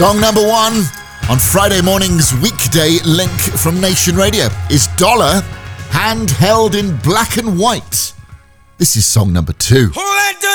Song number 1 on Friday morning's weekday link from Nation Radio is Dollar, Hand Held in Black and White. This is song number 2.